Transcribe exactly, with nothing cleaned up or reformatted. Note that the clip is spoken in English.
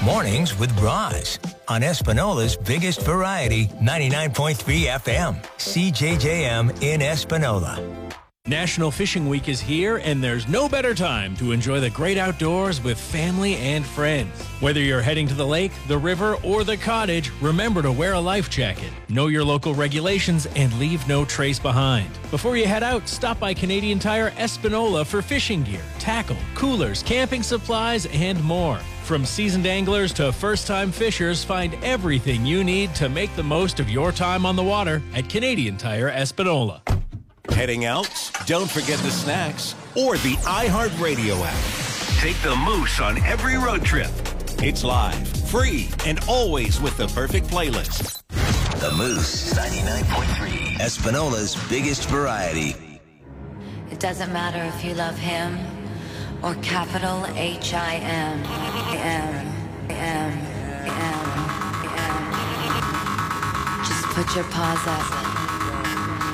Mornings with Roz on Espinola's biggest variety, ninety-nine point three F M, C J J M in Espinola. National Fishing Week is here, and there's no better time to enjoy the great outdoors with family and friends. Whether you're heading to the lake, the river, or the cottage, remember to wear a life jacket, know your local regulations, and leave no trace behind. Before you head out, stop by Canadian Tire Espinola for fishing gear, tackle, coolers, camping supplies, and more. From seasoned anglers to first-time fishers, find everything you need to make the most of your time on the water at Canadian Tire Espinola. Heading out? Don't forget the snacks or the iHeartRadio app. Take the Moose on every road trip. It's live, free, and always with the perfect playlist. The Moose, ninety-nine point three, Espinola's biggest variety. It doesn't matter if you love him or capital H I M. M, M, M, M. Just put your paws up.